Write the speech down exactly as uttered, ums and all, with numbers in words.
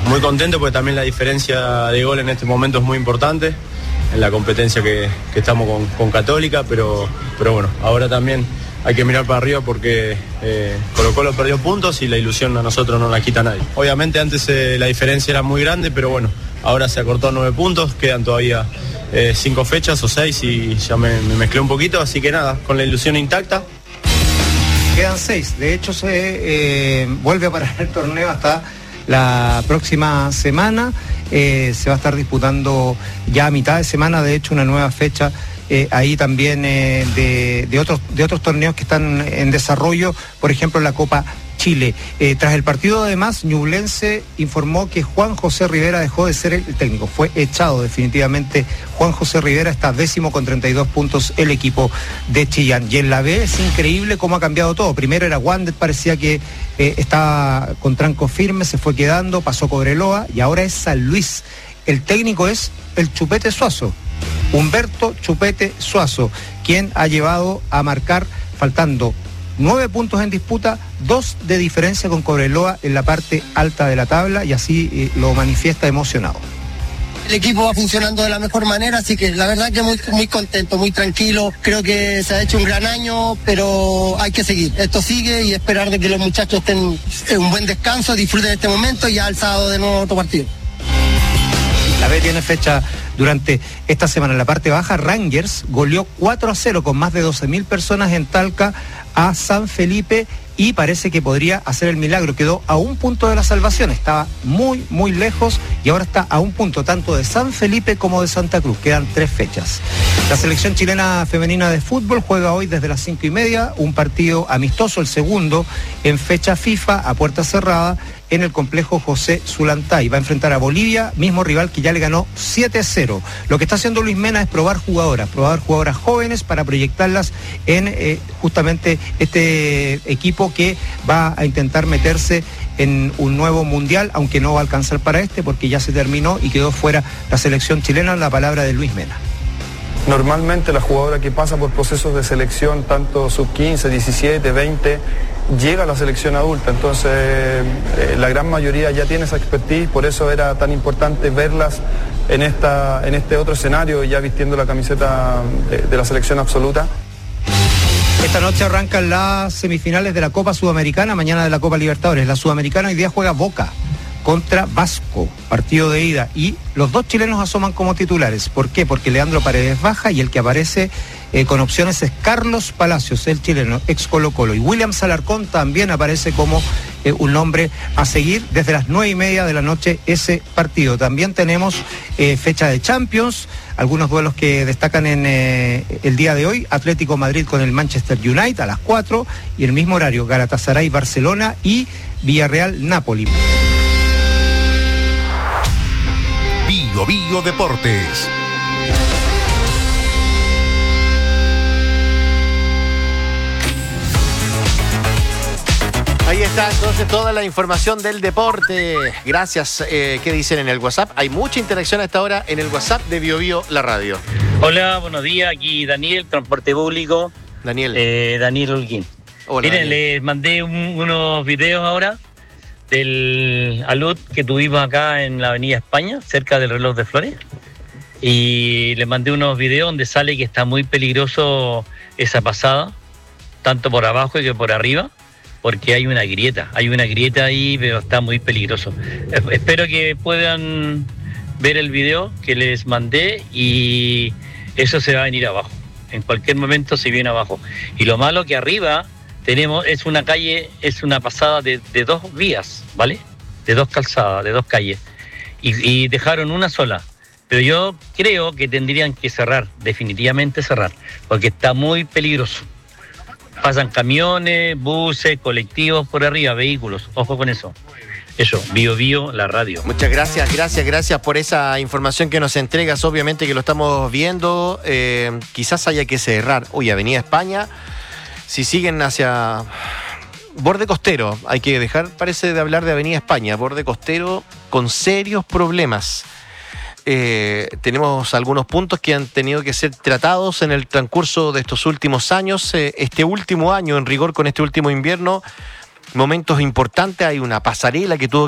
muy contento porque también la diferencia de gol en este momento es muy importante en la competencia que, que estamos con, con Católica, pero, pero bueno, ahora también hay que mirar para arriba porque eh, Colo Colo perdió puntos y la ilusión a nosotros no la quita nadie. Obviamente antes eh, la diferencia era muy grande, pero bueno, ahora se acortó a nueve puntos, quedan todavía eh, cinco fechas o seis y ya me, me mezclé un poquito, así que nada, con la ilusión intacta. Quedan seis, de hecho se eh, vuelve a parar el torneo hasta la próxima semana, eh, se va a estar disputando ya a mitad de semana, de hecho una nueva fecha eh, ahí también eh, de, de, otros, de otros torneos que están en desarrollo, por ejemplo la Copa Chile. Eh, tras el partido, además, Ñublense informó que Juan José Rivera dejó de ser el técnico. Fue echado definitivamente Juan José Rivera, está décimo con treinta y dos puntos el equipo de Chillán. Y en la B es increíble cómo ha cambiado todo. Primero era Wander, parecía que eh, estaba con tranco firme, se fue quedando, pasó Cobreloa y ahora es San Luis. El técnico es el Chupete Suazo, Humberto Chupete Suazo, quien ha llevado a marcar, faltando nueve puntos en disputa, dos de diferencia con Cobreloa en la parte alta de la tabla, y así eh, lo manifiesta emocionado. El equipo va funcionando de la mejor manera, así que la verdad que muy, muy contento, muy tranquilo. Creo que se ha hecho un gran año, pero hay que seguir. Esto sigue y esperar de que los muchachos estén en un buen descanso, disfruten este momento y ya el sábado de nuevo otro partido. La B tiene fecha durante esta semana. En la parte baja, Rangers goleó cuatro a cero con más de doce mil personas en Talca a San Felipe y parece que podría hacer el milagro. Quedó a un punto de la salvación, estaba muy, muy lejos y ahora está a un punto tanto de San Felipe como de Santa Cruz. Quedan tres fechas. La selección chilena femenina de fútbol juega hoy desde las cinco y media un partido amistoso, el segundo en fecha FIFA a puerta cerrada en el complejo José Zulantay. Va a enfrentar a Bolivia, mismo rival que ya le ganó siete a cero. Lo que está haciendo Luis Mena es probar jugadoras, probar jugadoras jóvenes para proyectarlas en eh, justamente este equipo que va a intentar meterse en un nuevo mundial, aunque no va a alcanzar para este porque ya se terminó y quedó fuera la selección chilena. La palabra de Luis Mena. Normalmente la jugadora que pasa por procesos de selección, tanto sub quince, diecisiete, veinte, llega a la selección adulta, entonces eh, la gran mayoría ya tiene esa expertise, por eso era tan importante verlas en, esta, en este otro escenario, ya vistiendo la camiseta de, de la selección absoluta. Esta noche arrancan las semifinales de la Copa Sudamericana, mañana de la Copa Libertadores. La Sudamericana hoy día juega Boca contra Vasco, partido de ida, y los dos chilenos asoman como titulares. ¿Por qué? Porque Leandro Paredes baja y el que aparece eh, con opciones es Carlos Palacios, el chileno, ex Colo Colo, y William Alarcón también aparece como eh, un nombre a seguir desde las nueve y media de la noche ese partido. También tenemos eh, fecha de Champions, algunos duelos que destacan en eh, el día de hoy: Atlético Madrid con el Manchester United a las cuatro, y el mismo horario Galatasaray Barcelona y Villarreal Napoli. Bio Bio Deportes. Ahí está entonces toda la información del deporte. Gracias. Eh, ¿Qué dicen en el WhatsApp? Hay mucha interacción a esta hora en el WhatsApp de Bio Bio, la radio. Hola, buenos días. Aquí Daniel, Transporte Público. Daniel. Eh, Daniel Holguín. Hola, Miren, Daniel. les mandé un, unos videos ahora del alud que tuvimos acá en la Avenida España, cerca del Reloj de Flores. Y les mandé unos videos donde sale que está muy peligroso esa pasada, tanto por abajo que por arriba, porque hay una grieta, hay una grieta ahí, pero está muy peligroso. Espero que puedan ver el video que les mandé y eso se va a venir abajo. En cualquier momento se viene abajo. Y lo malo que arriba tenemos es una calle, es una pasada de, de dos vías, ¿vale? De dos calzadas, de dos calles. Y, y dejaron una sola. Pero yo creo que tendrían que cerrar, definitivamente cerrar, porque está muy peligroso. Pasan camiones, buses, colectivos por arriba, vehículos. Ojo con eso. Eso, Bio Bio, la radio. Muchas gracias, gracias, gracias por esa información que nos entregas. Obviamente que lo estamos viendo. Eh, quizás haya que cerrar. Uy, Avenida España. Si siguen hacia borde costero, hay que dejar, parece, de hablar de Avenida España. Borde costero con serios problemas. Eh, tenemos algunos puntos que han tenido que ser tratados en el transcurso de estos últimos años. Eh, este último año, en rigor con este último invierno, momentos importantes. Hay una pasarela que tuvo